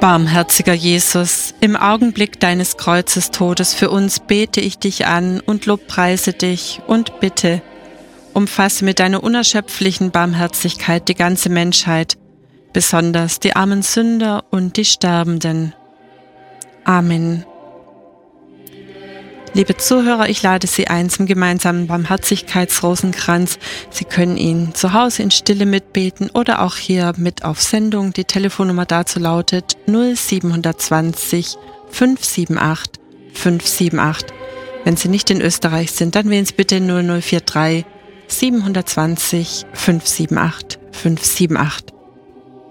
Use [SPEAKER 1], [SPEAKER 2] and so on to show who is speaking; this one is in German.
[SPEAKER 1] Barmherziger Jesus, im Augenblick deines Kreuzestodes für uns bete ich dich an und lobpreise dich und bitte, umfasse mit deiner unerschöpflichen Barmherzigkeit die ganze Menschheit, besonders die armen Sünder und die Sterbenden. Amen. Liebe Zuhörer, ich lade Sie ein zum gemeinsamen Barmherzigkeitsrosenkranz. Sie können ihn zu Hause in Stille mitbeten oder auch hier mit auf Sendung. Die Telefonnummer dazu lautet 0720 578 578. Wenn Sie nicht in Österreich sind, dann wählen Sie bitte 0043 720 578 578.